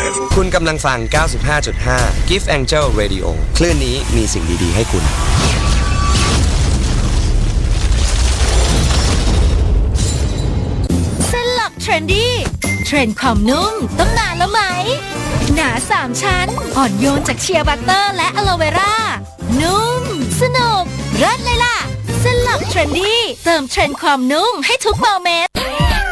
คุณกำลังฟัง 95.5 Gift Angel Radio คลื่นนี้มีสิ่งดีๆให้คุณสลับเทรนดี้เทรนด์ความนุ่มต้องนานแล้วไหมหนา3ชั้นอ่อนโยนจากเชียร์บัตเตอร์และอะโลเวรานุ่มสนุกเลิศเลยล่ะสลับเทรนดี้เติมเทรนด์ความนุ่มให้ทุกโมเมนต์